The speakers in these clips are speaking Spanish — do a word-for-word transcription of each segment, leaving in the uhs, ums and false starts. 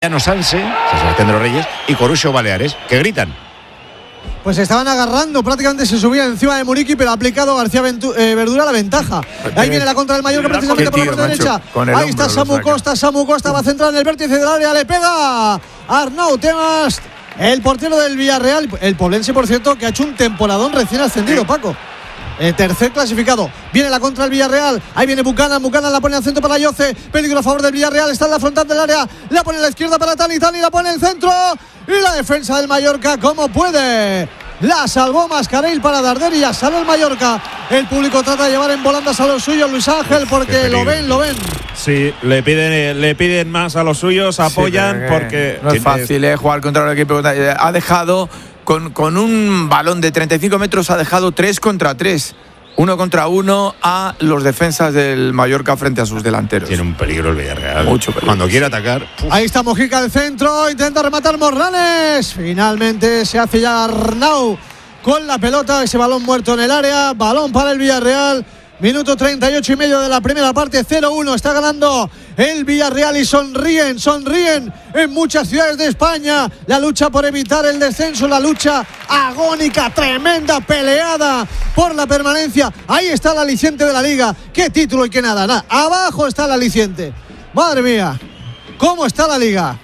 Sanse, San Sebastián de los Reyes, y Coruso Baleares, que gritan. Pues se estaban agarrando, prácticamente se subía encima de Muriqui, pero ha aplicado García Ventu- eh, Verdura la ventaja. Ahí viene la contra del Mallorca, precisamente por la parte derecha. Ahí está Samu Costa, Samu Costa va a centrar en el vértice del área, le pega Arnau Temas, el portero del Villarreal, el poblense, por cierto, que ha hecho un temporadón recién ascendido, Paco. El tercer clasificado. Viene la contra del Villarreal. Ahí viene Buchanan. Buchanan la pone al centro para Yoce. Peligro a favor del Villarreal. Está en la frontal del área. La pone a la izquierda para Tani. Tani la pone en el centro. Y la defensa del Mallorca, como puede. La salvó Mascarell para Darder y ya sale el Mallorca. El público trata de llevar en volandas a los suyos, Luis Ángel, porque lo ven, lo ven. Sí, le piden, le piden más a los suyos, apoyan, sí, porque no es fácil eh, jugar contra un equipo. Ha dejado con, con un balón de treinta y cinco metros, ha dejado tres contra tres. Uno contra uno a los defensas del Mallorca frente a sus delanteros. Tiene un peligro el Villarreal. Mucho peligro. Cuando quiere atacar. Uf. Ahí está Mojica al centro, intenta rematar Morlanes. Finalmente se hace ya Arnau con la pelota, ese balón muerto en el área. Balón para el Villarreal. Minuto treinta y ocho y medio de la primera parte, cero uno. Está ganando el Villarreal y sonríen, sonríen en muchas ciudades de España. La lucha por evitar el descenso, la lucha agónica, tremenda, peleada por la permanencia. Ahí está el aliciente de la Liga. ¿Qué título y qué nada? Nada. Abajo está el aliciente. Madre mía, ¿cómo está la Liga?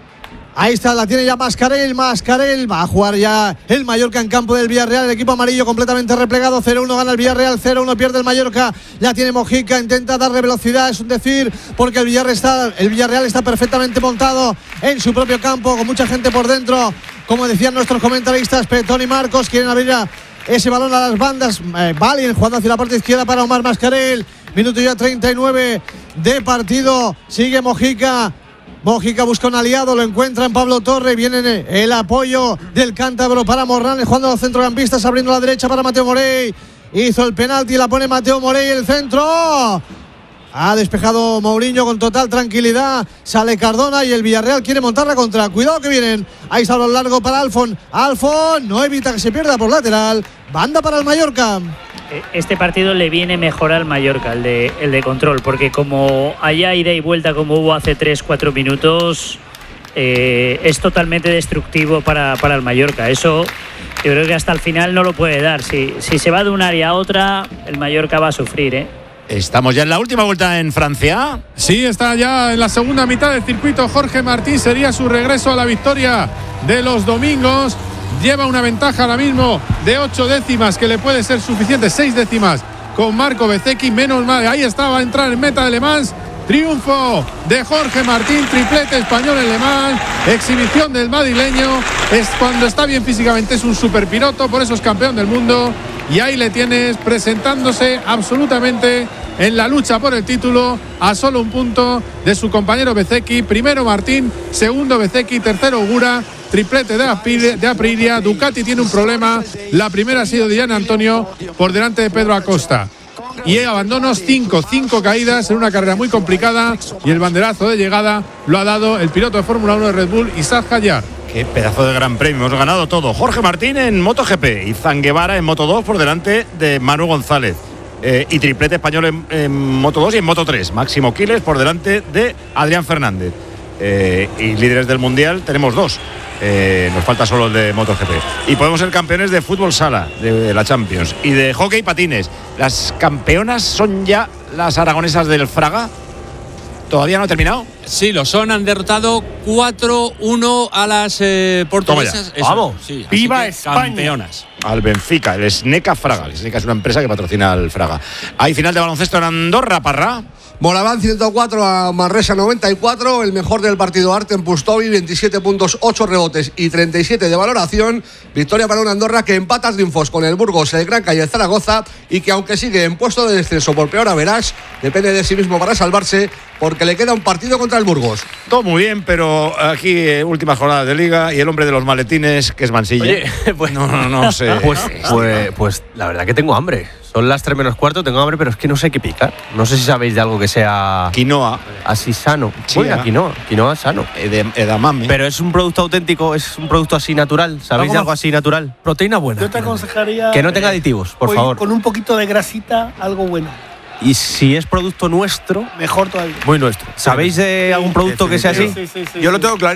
Ahí está, la tiene ya Mascarell, Mascarell, va a jugar ya el Mallorca en campo del Villarreal, el equipo amarillo completamente replegado, cero uno gana el Villarreal, cero uno pierde el Mallorca, la tiene Mojica, intenta darle velocidad, es un decir, porque el Villarreal está, el Villarreal está perfectamente montado en su propio campo, con mucha gente por dentro, como decían nuestros comentaristas, Petón y Marcos, quieren abrir a ese balón a las bandas, eh, Valien jugando hacia la parte izquierda para Omar Mascarell, minuto ya treinta y nueve de partido, sigue Mojica, Mojica busca un aliado, lo encuentra en Pablo Torre, viene el apoyo del cántabro para Morlanes, jugando a los centrocampistas, abriendo a la derecha para Mateo Morey, hizo el penalti, la pone Mateo Morey, el centro, ha despejado Mourinho con total tranquilidad, sale Cardona y el Villarreal quiere montar la contra, cuidado que vienen, ahí está lo largo para Alfon, Alfon no evita que se pierda por lateral, banda para el Mallorca. Este partido le viene mejor al Mallorca, el de, el de control, porque como haya ida y vuelta como hubo hace tres cuatro minutos, eh, es totalmente destructivo para, para el Mallorca. Eso yo creo que hasta el final no lo puede dar. Si, si se va de un área a otra, el Mallorca va a sufrir, ¿eh? Estamos ya en la última vuelta en Francia. Sí, está ya en la segunda mitad del circuito. Jorge Martín, sería su regreso a la victoria de los domingos. Lleva una ventaja ahora mismo de ocho décimas que le puede ser suficiente, seis décimas con Marco Bezzecchi, menos mal, ahí estaba a entrar en meta de Le Mans. Triunfo de Jorge Martín, triplete español en Le Mans, exhibición del madrileño, es cuando está bien físicamente, es un superpiloto, por eso es campeón del mundo, y ahí le tienes presentándose absolutamente en la lucha por el título a solo un punto de su compañero Bezzecchi. Primero Martín, segundo Bezzecchi, tercero Ogura, triplete de Aprilia, de Aprilia. Ducati tiene un problema, la primera ha sido de Gian Antonio por delante de Pedro Acosta. Y abandonos, cinco, cinco caídas en una carrera muy complicada, y el banderazo de llegada lo ha dado el piloto de Fórmula uno de Red Bull, Isaac Hayar. Qué pedazo de gran premio, hemos ganado todo. Jorge Martín en MotoGP y Zan Guevara en Moto dos por delante de Manu González. Eh, y triplete español en, en Moto dos y en Moto tres. Máximo Quiles por delante de Adrián Fernández. Eh, y líderes del Mundial tenemos dos. Eh, nos falta solo el de MotoGP. Y podemos ser campeones de fútbol sala, de la Champions, y de hockey patines. Las campeonas son ya las aragonesas del Fraga. ¿Todavía no ha terminado? Sí, lo son, han derrotado cuatro uno a las eh, portuguesas. Eso, vamos, sí, ¡viva España! Campeonas. Al Benfica, el Sneca Fraga. El Sneca es una empresa que patrocina al Fraga. Hay final de baloncesto en Andorra, Parra. Moraván ciento cuatro a Manresa noventa y cuatro, el mejor del partido Artem Pustovi, veintisiete puntos, ocho rebotes y treinta y siete de valoración. Victoria para un Andorra que empata triunfos con el Burgos, el Granca y el Zaragoza, y que aunque sigue en puesto de descenso por peor average, depende de sí mismo para salvarse, porque le queda un partido contra el Burgos. Todo muy bien, pero aquí eh, última jornada de Liga y el hombre de los maletines, que es Mansilla. Oye, pues, no, no, no sé. Pues, pues, pues la verdad que tengo hambre. Son las tres menos cuarto, tengo hambre, pero es que no sé qué picar. No sé si sabéis de algo que sea... Quinoa. Así sano. Chía. Bueno, quinoa. Quinoa sano. Edam- edamame. Pero es un producto auténtico, es un producto así natural. ¿Sabéis de algo así natural? Proteína buena. Yo te aconsejaría... Que no tenga aditivos, por con, favor. Con un poquito de grasita, algo bueno. Y si es producto nuestro... Mejor todavía. Muy nuestro. ¿Sabéis de algún producto que sea así? Sí, sí, sí, Yo lo tengo claro.